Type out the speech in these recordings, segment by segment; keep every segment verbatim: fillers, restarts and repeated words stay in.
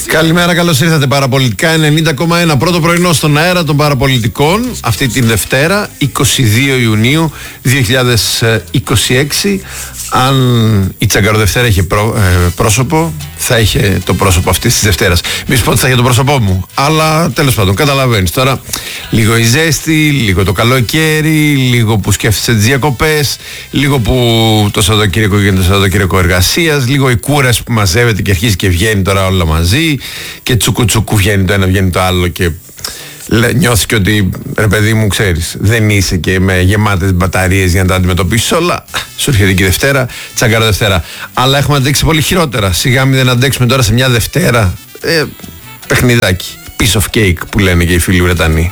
Καλημέρα, καλώς ήρθατε. Παραπολιτικά ενενήντα κόμμα ένα. Πρώτο πρωινό στον αέρα των Παραπολιτικών. Αυτή την Δευτέρα, είκοσι δύο Ιουνίου δύο χιλιάδες είκοσι έξι. Αν η Τσαγκαροδευτέρα είχε πρό, ε, πρόσωπο, θα είχε το πρόσωπο αυτής της Δευτέρας. Μη σου πω ότι θα είχε το πρόσωπό μου. Αλλά τέλος πάντων, καταλαβαίνεις τώρα. Λίγο η ζέστη, λίγο το καλοκαίρι, λίγο που σκέφτεσαι τις διακοπές, λίγο που το Σαββατοκύριακο γίνεται το Σαββατοκύριακο εργασίας, λίγο η κούραση που μαζεύεται και αρχίζει και βγαίνει τώρα όλα μαζί. Και τσουκουτσουκού βγαίνει το ένα, βγαίνει το άλλο και νιώθεις και ότι ρε παιδί μου, ξέρεις, δεν είσαι και με γεμάτες μπαταρίες για να τα αντιμετωπίσεις όλα. Σου έρχεται και η Δευτέρα, Τσαγκάρο Δευτέρα. Αλλά έχουμε αντέξει πολύ χειρότερα. Σιγά μην δεν αντέξουμε τώρα σε μια Δευτέρα. Ε, παιχνιδάκι. Piece of cake που λένε και οι φίλοι Βρετανοί.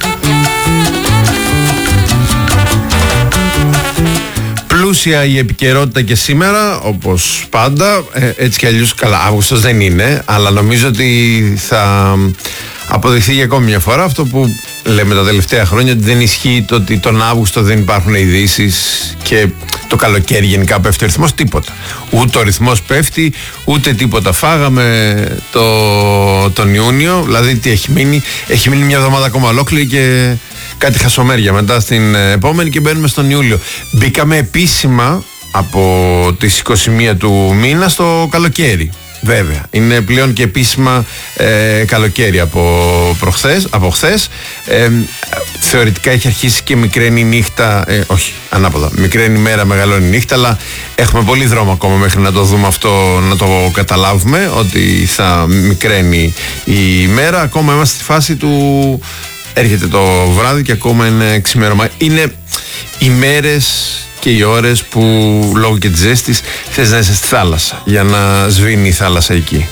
Πλούσια η επικαιρότητα και σήμερα, όπως πάντα. Ε, έτσι κι αλλιώς, καλά, Αύγουστος δεν είναι, αλλά νομίζω ότι θα αποδειχθεί για ακόμη μια φορά αυτό που λέμε τα τελευταία χρόνια, ότι δεν ισχύει το ότι τον Αύγουστο δεν υπάρχουν ειδήσεις και το καλοκαίρι γενικά πέφτει ο ρυθμός, τίποτα. Ούτε ο ρυθμός πέφτει, ούτε τίποτα. Φάγαμε το, τον Ιούνιο, δηλαδή τι έχει μείνει, έχει μείνει μια εβδομάδα ακόμα ολόκληρη και κάτι χασομέρια μετά στην επόμενη και μπαίνουμε στον Ιούλιο. Μπήκαμε επίσημα από τις είκοσι μία του μήνα στο καλοκαίρι. Βέβαια, είναι πλέον και επίσημα ε, καλοκαίρι από, προχθές, από χθες. Ε, θεωρητικά έχει αρχίσει και μικραίνει η νύχτα, ε, όχι, ανάποδα, μικραίνει η μέρα, μεγαλώνει η νύχτα, αλλά έχουμε πολύ δρόμο ακόμα μέχρι να το δούμε αυτό, να το καταλάβουμε, ότι θα μικραίνει η μέρα. Ακόμα είμαστε στη φάση του έρχεται το βράδυ και ακόμα είναι ξημέρωμα. Είναι οι μέρες και οι ώρες που λόγω και της ζέστης θες να είσαι στη θάλασσα για να σβήνει η θάλασσα εκεί.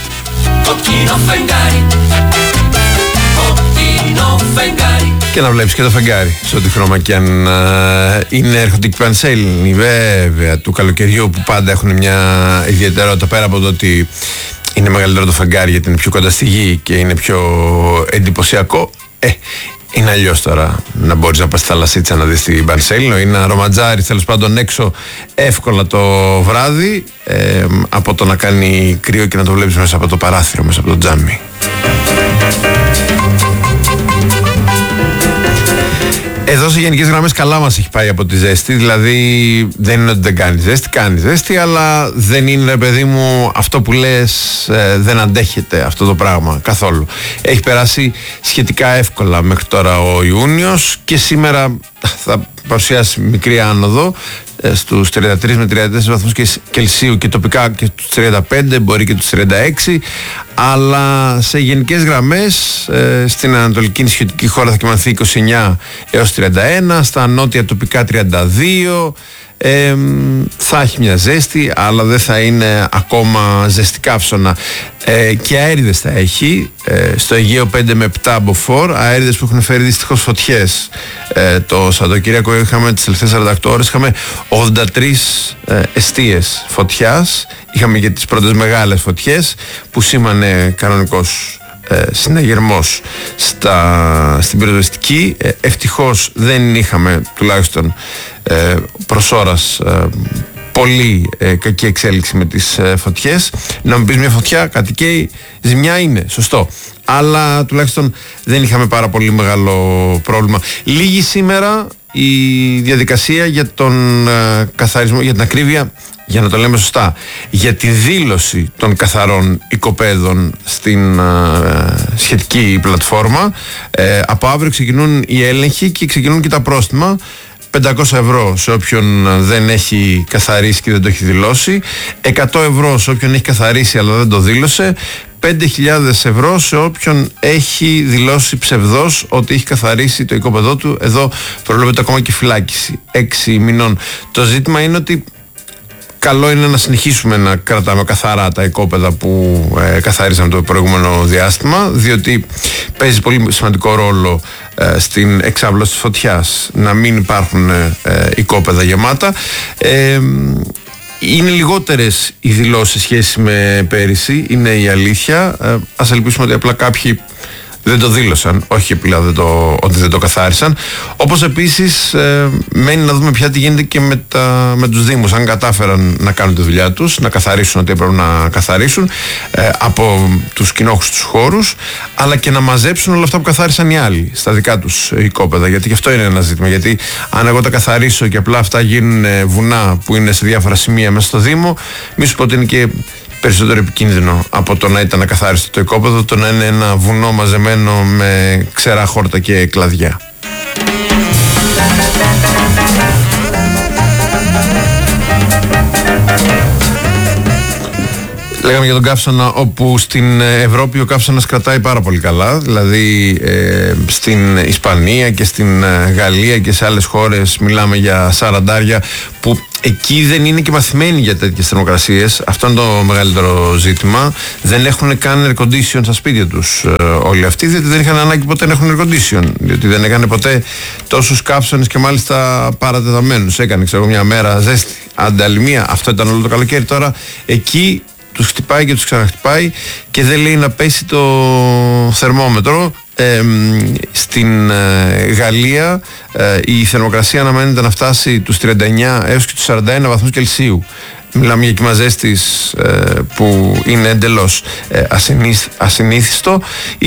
Και να βλέπεις και το φεγγάρι σε ό,τι χρώμα και αν uh, είναι έρχονται και πανσέλινοι βέβαια του καλοκαιριού που πάντα έχουν μια ιδιαιτερότητα, πέρα από το ότι είναι μεγαλύτερο το φεγγάρι γιατί είναι πιο κοντά στη γη και είναι πιο εντυπωσιακό. Ε, είναι αλλιώς τώρα να μπορείς να πας στη θαλασσίτσα να δεις την Πανσέλινο ή να ρομαντζάρεις τέλος πάντων έξω εύκολα το βράδυ ε, από το να κάνει κρύο και να το βλέπεις μέσα από το παράθυρο, μέσα από το τζάμι. Εδώ σε γενικές γραμμές καλά μας έχει πάει από τη ζέστη, δηλαδή δεν είναι ότι δεν κάνει ζέστη, κάνει ζέστη, αλλά δεν είναι, ρε παιδί μου, αυτό που λες ε, δεν αντέχεται αυτό το πράγμα καθόλου. Έχει περάσει σχετικά εύκολα μέχρι τώρα ο Ιούνιος και σήμερα θα παρουσιάσει μικρή άνοδο ε, στους τριάντα τρεις με τριάντα τέσσερις βαθμούς Κελσίου και τοπικά και στους τριάντα πέντε, μπορεί και τους τριάντα έξι, αλλά σε γενικές γραμμές ε, στην ανατολική νησιωτική χώρα θα κοιμανθεί είκοσι εννιά έως τριάντα ένα, στα νότια τοπικά τριάντα δύο. Ε, θα έχει μια ζέστη, αλλά δεν θα είναι ακόμα ζεστικά φσονά. Ε, και αέριδες θα έχει ε, στο Αιγαίο πέντε με επτά μποφόρ, αέριδες που έχουν φέρει δυστυχώς φωτιές. Ε, το Σαββατοκύριακο είχαμε τις τελευταίες σαράντα οκτώ ώρες είχαμε ογδόντα τρεις ε, εστίες φωτιάς. Είχαμε και τις πρώτες μεγάλες φωτιές που σήμανε κανονικός Ε, συναγερμός στα, στην πυροσβεστική. Ε, ευτυχώς δεν είχαμε τουλάχιστον ε, προς ώρας ε, πολύ ε, κακή εξέλιξη με τις ε, φωτιές. Να μου πεις μια φωτιά κάτι καίει, ζημιά είναι, σωστό, αλλά τουλάχιστον δεν είχαμε πάρα πολύ μεγάλο πρόβλημα. Λίγη σήμερα η διαδικασία για τον ε, καθαρισμό, για την ακρίβεια, για να το λέμε σωστά, για τη δήλωση των καθαρών οικοπαίδων στην uh, σχετική πλατφόρμα. Ε, από αύριο ξεκινούν οι έλεγχοι και ξεκινούν και τα πρόστιμα. πεντακόσια ευρώ σε όποιον δεν έχει καθαρίσει και δεν το έχει δηλώσει, εκατό ευρώ σε όποιον έχει καθαρίσει αλλά δεν το δήλωσε, πέντε χιλιάδες ευρώ σε όποιον έχει δηλώσει ψευδός ότι έχει καθαρίσει το οικόπεδό του. Εδώ προβλέπεται ακόμα και φυλάκιση έξι μηνών. Το ζήτημα είναι ότι καλό είναι να συνεχίσουμε να κρατάμε καθαρά τα οικόπεδα που ε, καθαρίσαμε το προηγούμενο διάστημα, διότι παίζει πολύ σημαντικό ρόλο ε, στην εξάπλωση της φωτιάς να μην υπάρχουν ε, οικόπεδα γεμάτα. Ε, είναι λιγότερες οι δηλώσεις σε σχέση με πέρυσι, είναι η αλήθεια. Ε, ας ελπίσουμε ότι απλά κάποιοι δεν το δήλωσαν, όχι επειδή δεν το, ότι δεν το καθάρισαν. Όπως επίσης ε, μένει να δούμε πια τι γίνεται και με, τα, με τους Δήμους, αν κατάφεραν να κάνουν τη δουλειά τους, να καθαρίσουν ό,τι έπρεπε να καθαρίσουν ε, από τους κοινόχους τους χώρους, αλλά και να μαζέψουν όλα αυτά που καθάρισαν οι άλλοι στα δικά τους οικόπεδα, γιατί και αυτό είναι ένα ζήτημα. Γιατί αν εγώ τα καθαρίσω και απλά αυτά γίνουν βουνά που είναι σε διάφορα σημεία μέσα στο Δήμο, μη σου πω ότι είναι και περισσότερο επικίνδυνο από το να ήταν ακαθάριστο το οικόπεδο, το να είναι ένα βουνό μαζεμένο με ξερά χόρτα και κλαδιά. Λέγαμε για τον καύσωνα, όπου στην Ευρώπη ο καύσωνας κρατάει πάρα πολύ καλά. Δηλαδή ε, στην Ισπανία και στην Γαλλία και σε άλλες χώρες μιλάμε για σαραντάρια, που εκεί δεν είναι και μαθημένοι για τέτοιες θερμοκρασίες. Αυτό είναι το μεγαλύτερο ζήτημα. Δεν έχουν καν air condition στα σπίτια τους ε, όλοι αυτοί, διότι δεν είχαν ανάγκη ποτέ να έχουν air condition. Διότι δεν έκανε ποτέ τόσους καύσωνες και μάλιστα παρατεταμένους. Έκανε, ξέρω, μια μέρα ζέστη, ανταλημία. Αυτό ήταν όλο το καλοκαίρι. Τώρα εκεί τους χτυπάει και τους ξαναχτυπάει και δεν λέει να πέσει το θερμόμετρο. Ε, στην ε, Γαλλία ε, η θερμοκρασία αναμένεται να φτάσει τους τριάντα εννιά έως και τους σαράντα ένα βαθμούς Κελσίου. Μιλάμε για κύμα ζέστης ε, που είναι εντελώς ε, ασυνήθ, ασυνήθιστο. Οι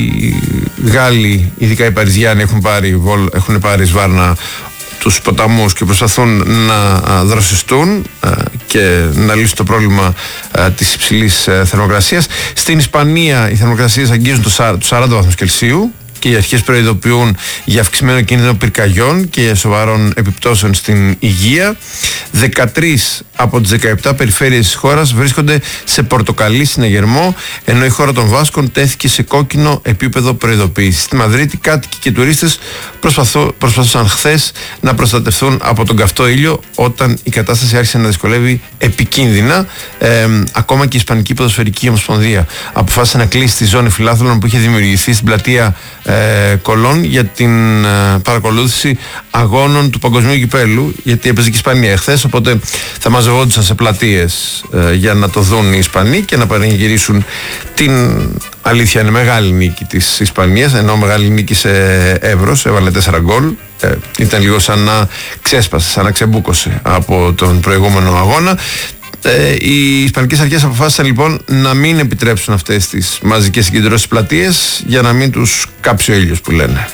Γάλλοι, ειδικά οι Παριζιάνοι, έχουν πάρει, έχουν πάρει σβάρνα τους ποταμούς και προσπαθούν να δροσιστούν και να λύσουν το πρόβλημα της υψηλής θερμοκρασίας. Στην Ισπανία οι θερμοκρασίες αγγίζουν τους σαράντα βαθμούς Κελσίου και οι αρχές προειδοποιούν για αυξημένο κίνδυνο πυρκαγιών και σοβαρών επιπτώσεων στην υγεία. δεκατρείς από τις δεκαεπτά περιφέρειες της χώρας βρίσκονται σε πορτοκαλί συναγερμό, ενώ η χώρα των Βάσκων τέθηκε σε κόκκινο επίπεδο προειδοποίησης. Στη Μαδρίτη κάτοικοι και τουρίστες προσπαθούσαν χθες να προστατευτούν από τον καυτό ήλιο, όταν η κατάσταση άρχισε να δυσκολεύει επικίνδυνα. Ε, ακόμα και η Ισπανική Ποδοσφαιρική Ομοσπονδία αποφάσισε να κλείσει τη ζώνη φιλάθλων που είχε δημιουργηθεί στην πλατεία ε, Κολόν για την ε, παρακολούθηση αγώνων του Παγκοσμίου Κυπέλλου, γιατί έπαιζε και η Ισπανία εχθές, οπότε θα μαζευόντουσαν σε πλατείες ε, για να το δουν οι Ισπανοί και να πανηγυρίσουν την, αλήθεια είναι, μεγάλη νίκη της Ισπανίας, ενώ μεγάλη νίκη σε Εύρος, έβαλε τέσσερα γκολ. Ε, ήταν λίγο σαν να ξέσπασε, σαν να ξεμπούκωσε από τον προηγούμενο αγώνα. Ε, οι Ισπανικές αρχές αποφάσισαν λοιπόν να μην επιτρέψουν αυτές τις μαζικές συγκεντρώσεις πλατείες για να μην τους κάψει ο ήλιος, που λένε.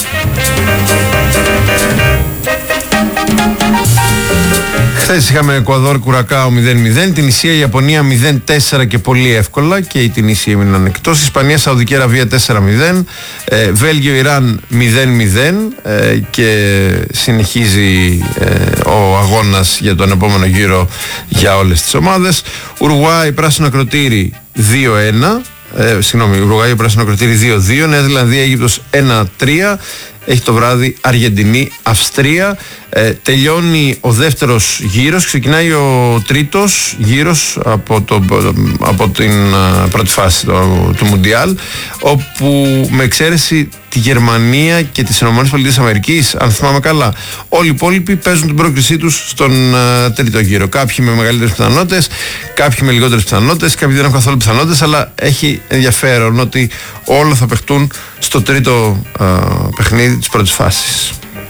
Χθες είχαμε Εκουαδόρ Κουρακάο μηδέν μηδέν, την Ισία Ιαπωνία μηδέν τέσσερα και πολύ εύκολα, και οι Τινήσιοι έμειναν εκτός. Ισπανία Σαουδική Αραβία τέσσερα μηδέν, ε, Βέλγιο Ιράν μηδέν μηδέν ε, και συνεχίζει ε, ο αγώνας για τον επόμενο γύρο για όλες τις ομάδες. Ουρουάη Πράσινο Ακροτήρι δύο ένα, ε, συγγνώμη, Ουρουάη Πράσινο Ακροτήρι δύο δύο, Νέα Ζηλανδία Αίγυπτος ένα τρία. Έχει το βράδυ Αργεντινή Αυστρία. Ε, τελειώνει ο δεύτερος γύρος, ξεκινάει ο τρίτος γύρος από, το, από την uh, πρώτη φάση το, του Μουντιάλ, όπου με εξαίρεση τη Γερμανία και τις ΗΠΑ, αν θυμάμαι καλά, όλοι οι υπόλοιποι παίζουν την πρόκρισή τους στον uh, τρίτο γύρο. Κάποιοι με μεγαλύτερες πιθανότητες, κάποιοι με λιγότερες πιθανότητες, κάποιοι δεν έχουν καθόλου πιθανότητες, αλλά έχει ενδιαφέρον ότι όλα θα παιχτούν στο τρίτο uh, παιχνίδι της πρώτης φάσης.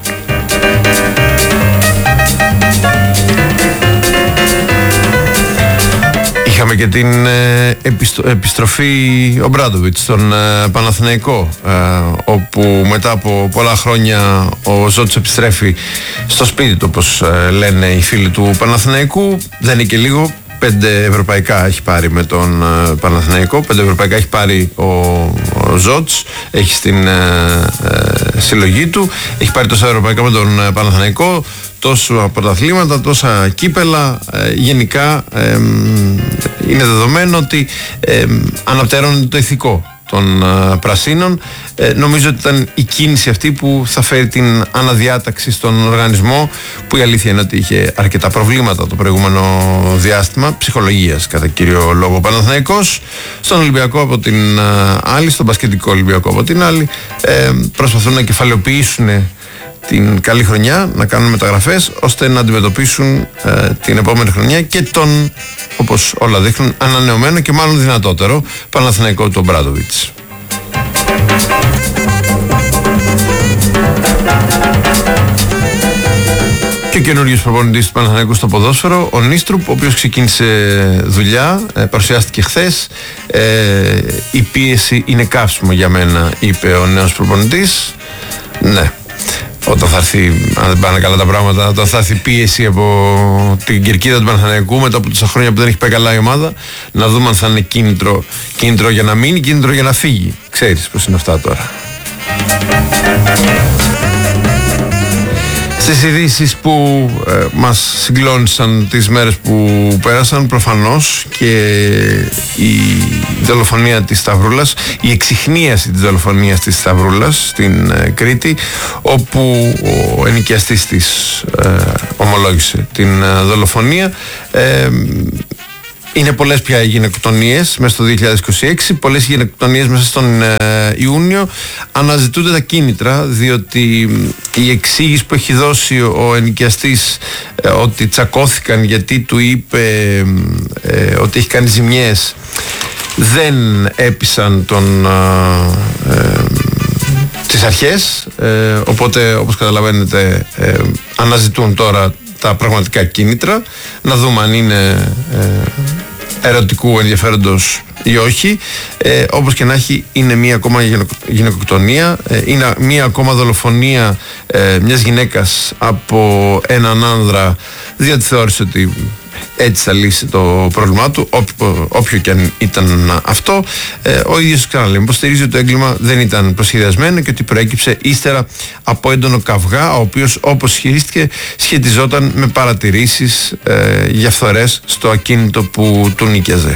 Είχαμε και την ε, επιστο, επιστροφή Ομπράντοβιτς στον ε, Παναθηναϊκό, ε, όπου μετά από πολλά χρόνια ο Ζότς επιστρέφει στο σπίτι του, όπως ε, λένε οι φίλοι του Παναθηναϊκού. Δεν είναι και λίγο. Πέντε ευρωπαϊκά έχει πάρει με τον ε, Παναθηναϊκό, πέντε ευρωπαϊκά έχει πάρει ο, ο Ζότς, έχει στην ε, ε, συλλογή του, έχει πάρει τόσα ευρωπαϊκά με τον ε, Παναθηναϊκό, τόσα πρωταθλήματα, τόσα κύπελα. Ε, γενικά ε, είναι δεδομένο ότι ε, αναπτερώνεται το ηθικό των uh, Πρασίνων. Ε, νομίζω ότι ήταν η κίνηση αυτή που θα φέρει την αναδιάταξη στον οργανισμό, που η αλήθεια είναι ότι είχε αρκετά προβλήματα το προηγούμενο διάστημα ψυχολογίας, κατά κύριο λόγο. Ο Παναθηναϊκός στον Ολυμπιακό από την uh, άλλη, στον μπασκετικό Ολυμπιακό από την άλλη, ε, προσπαθούν να κεφαλαιοποιήσουν την καλή χρονιά, να κάνουν μεταγραφές ώστε να αντιμετωπίσουν ε, την επόμενη χρονιά και τον, όπως όλα δείχνουν, ανανεωμένο και μάλλον δυνατότερο Παναθηναϊκό του Ομπράντοβιτς. Και ο καινούριος προπονητής του Παναθηναϊκού στο ποδόσφαιρο, ο Νίστρουπ, ο οποίος ξεκίνησε δουλειά, ε, παρουσιάστηκε χθες. Ε, η πίεση είναι καύσιμο για μένα, είπε ο νέος προπονητής. Ναι, όταν θα έρθει, αν δεν πάνε καλά τα πράγματα, όταν θα έρθει πίεση από την κερκίδα του Παναθηναϊκού μετά από τόσα χρόνια που δεν έχει πάει καλά η ομάδα, να δούμε αν θα είναι κίνητρο, κίνητρο για να μείνει, κίνητρο για να φύγει. Ξέρεις πώς είναι αυτά τώρα. Στις ειδήσεις που ε, μας συγκλώνησαν τις μέρες που πέρασαν, προφανώς και η δολοφονία της Σταυρούλας, η εξιχνίαση της δολοφονίας της Σταυρούλας στην ε, Κρήτη, όπου ο ενοικιαστής της ε, ομολόγησε την ε, δολοφονία. ε, Είναι πολλές πια οι γυναικοκτονίες μέσα στο δύο χιλιάδες είκοσι έξι, πολλές γυναικοκτονίες μέσα στον ε, Ιούνιο. Αναζητούνται τα κίνητρα, διότι η εξήγηση που έχει δώσει ο ενοικιαστής ε, ότι τσακώθηκαν γιατί του είπε ε, ότι έχει κάνει ζημιές, δεν έπεισαν τον, ε, ε, τις αρχές, ε, οπότε όπως καταλαβαίνετε ε, αναζητούν τώρα τα πραγματικά κίνητρα, να δούμε αν είναι ε, ερωτικού ενδιαφέροντος ή όχι. Ε, όπως και να έχει, είναι μία ακόμα γυναικοκτονία, ε, είναι μία ακόμα δολοφονία ε, μιας γυναίκας από έναν άνδρα, διότι θεώρησε ότι έτσι θα λύσει το πρόβλημά του, όποιο, όποιο και αν ήταν αυτό. Ε, ο ίδιος, ξαναλέμε, υποστηρίζει ότι το έγκλημα δεν ήταν προσχεδιασμένο και ότι προέκυψε ύστερα από έντονο καυγά, ο οποίος, όπως ισχυρίστηκε, σχετιζόταν με παρατηρήσεις ε, για φθορές στο ακίνητο που του νίκιαζε.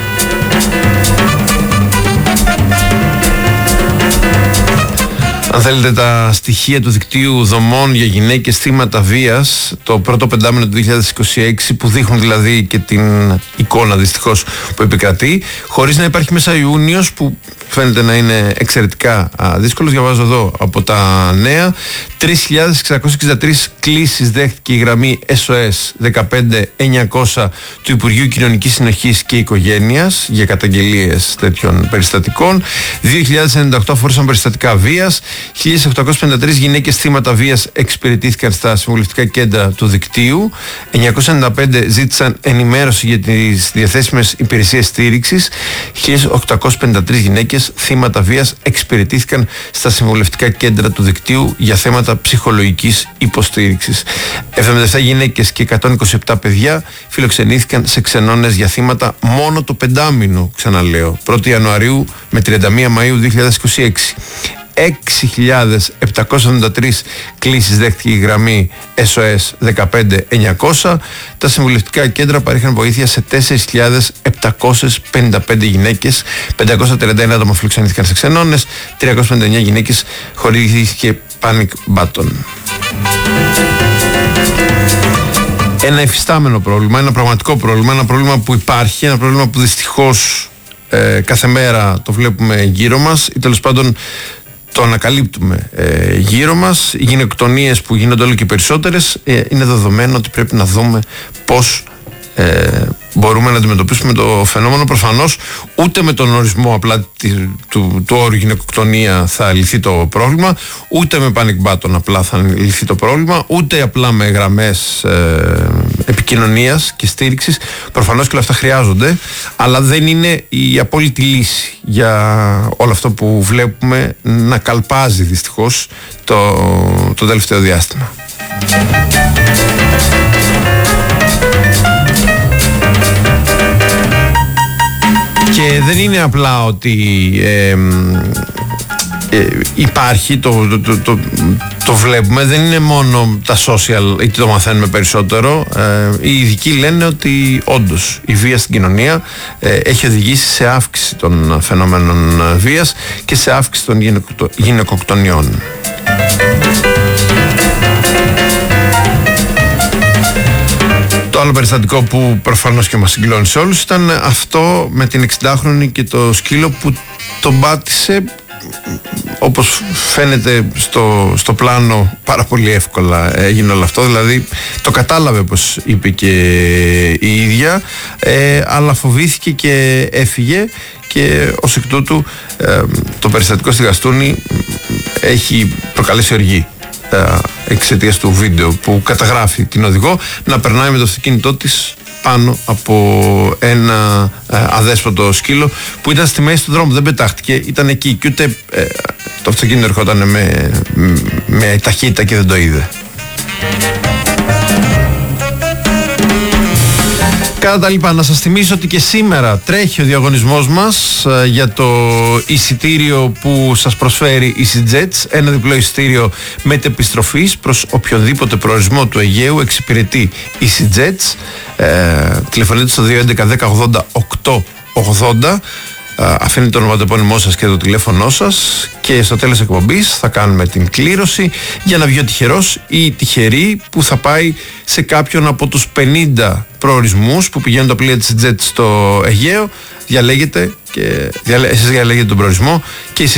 Αν θέλετε τα στοιχεία του δικτύου δομών για γυναίκες θύματα βίας, το πρώτο πεντάμινο του δύο χιλιάδες είκοσι έξι, που δείχνουν δηλαδή και την εικόνα δυστυχώς που επικρατεί, χωρίς να υπάρχει μέσα Ιούνιος, που φαίνεται να είναι εξαιρετικά δύσκολος. Διαβάζω εδώ από τα νέα: τρεις χιλιάδες εξακόσιες εξήντα τρεις κλήσεις δέχτηκε η γραμμή ες ο ες δεκαπέντε εννιακόσια του Υπουργείου Κοινωνικής Συνοχής και Οικογένειας για καταγγελίες τέτοιων περιστατικών. δύο χιλιάδες ενενήντα οκτώ αφορούσαν περιστατικά βίας. χίλια οκτακόσιες πενήντα τρεις γυναίκες θύματα βίας εξυπηρετήθηκαν στα συμβουλευτικά κέντρα του δικτύου. εννιακόσιες ενενήντα πέντε ζήτησαν ενημέρωση για τις διαθέσιμες υπηρεσίες στήριξης. χίλια οκτακόσιες πενήντα τρεις γυναίκες θύματα βίας εξυπηρετήθηκαν στα συμβουλευτικά κέντρα του δικτύου για θέματα ψυχολογικής υποστήριξης. εβδομήντα επτά γυναίκες και εκατόν είκοσι επτά παιδιά φιλοξενήθηκαν σε ξενώνες για θύματα μόνο το πεντάμινο, ξαναλέω, πρώτη Ιανουαρίου με τριάντα μία Μαΐου δύο χιλιάδες είκοσι έξι. έξι χιλιάδες επτακόσιες εβδομήντα τρεις κλήσεις δέχτηκε η γραμμή ες ο ες δεκαπέντε εννιακόσια. Τα συμβουλευτικά κέντρα παρήχαν βοήθεια σε τέσσερις χιλιάδες επτακόσιες πενήντα πέντε γυναίκες, πεντακόσια τριάντα ένα άτομα φιλοξενήθηκαν σε ξενώνες, τριακόσιες πενήντα εννιά γυναίκες χορηγήθηκε panic button. Ένα υφιστάμενο πρόβλημα, ένα πραγματικό πρόβλημα, ένα πρόβλημα που υπάρχει, ένα πρόβλημα που δυστυχώς ε, κάθε μέρα το βλέπουμε γύρω μας, ή τέλος πάντων το ανακαλύπτουμε ε, γύρω μας. Οι γυναικοκτονίες που γίνονται όλο και περισσότερες, ε, είναι δεδομένο ότι πρέπει να δούμε πώς ε, μπορούμε να αντιμετωπίσουμε το φαινόμενο. Προφανώς ούτε με τον ορισμό απλά τη, του, του όρου γυναικοκτονία θα λυθεί το πρόβλημα, ούτε με panic button απλά θα λυθεί το πρόβλημα, ούτε απλά με γραμμές ε, επικοινωνίας και στήριξης. Προφανώς και όλα αυτά χρειάζονται, αλλά δεν είναι η απόλυτη λύση για όλο αυτό που βλέπουμε να καλπάζει δυστυχώς το, το τελευταίο διάστημα. Και δεν είναι απλά ότι ε, ε, υπάρχει, το, το, το, το, το βλέπουμε, δεν είναι μόνο τα social, είτε το μαθαίνουμε περισσότερο. Ε, οι ειδικοί λένε ότι όντως η βία στην κοινωνία ε, έχει οδηγήσει σε αύξηση των φαινομένων βίας και σε αύξηση των γυναικοκτο, γυναικοκτονιών. Το άλλο περιστατικό που προφανώς και μας συγκλώνησε όλους ήταν αυτό με την εξηντάχρονη και το σκύλο που τον πάτησε όπως φαίνεται στο, στο πλάνο πάρα πολύ εύκολα έγινε όλο αυτό, δηλαδή το κατάλαβε όπως είπε και η ίδια, ε, αλλά φοβήθηκε και έφυγε και ως εκ τούτου ε, το περιστατικό στη Γαστούνη έχει προκαλέσει οργή ε, εξαιτίας του βίντεο που καταγράφει την οδηγό να περνάει με το αυτοκίνητό της πάνω από ένα ε, αδέσποτο σκύλο που ήταν στη μέση του δρόμου, δεν πετάχτηκε, ήταν εκεί και ούτε ε, το αυτοκίνητο ερχόταν με, με ταχύτητα και δεν το είδε. Κατά τα λοιπά, να σας θυμίσω ότι και σήμερα τρέχει ο διαγωνισμός μας ε, για το εισιτήριο που σας προσφέρει η EasyJets, ένα διπλό εισιτήριο μετεπιστροφής προς οποιοδήποτε προορισμό του Αιγαίου εξυπηρετεί EasyJets. Ε, τηλεφωνείτε στο δύο έντεκα δέκα ογδόντα οκτώ ογδόντα, αφήνετε το ονοματεπώνυμό σας και το τηλέφωνό σας και στο τέλος εκπομπής θα κάνουμε την κλήρωση για να βγει ο τυχερός ή τυχερή που θα πάει σε κάποιον από τους πενήντα προορισμούς που πηγαίνουν τα πλοία της Jet στο Αιγαίο. Διαλέγετε και εσείς διαλέγετε τον προορισμό και